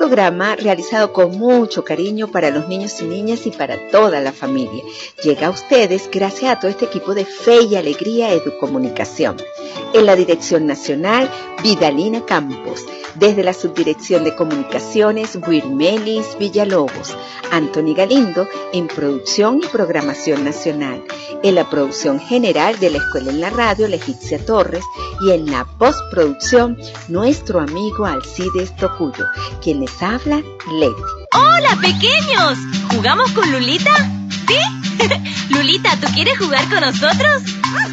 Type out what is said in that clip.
programa realizado con mucho cariño para los niños y niñas y para toda la familia. Llega a ustedes gracias a todo este equipo de Fe y Alegría Educomunicación. En la dirección nacional, Vidalina Campos. Desde la subdirección de comunicaciones, Wirmelis Villalobos. Anthony Galindo en producción y programación nacional. En la producción general de la Escuela en la Radio, Leticia Torres. Y en la postproducción, nuestro amigo Alcides Tocuyo. Quien les habla, Leti. ¡Hola, pequeños! ¿Jugamos con Lulita? ¿Sí? Lulita, ¿tú quieres jugar con nosotros?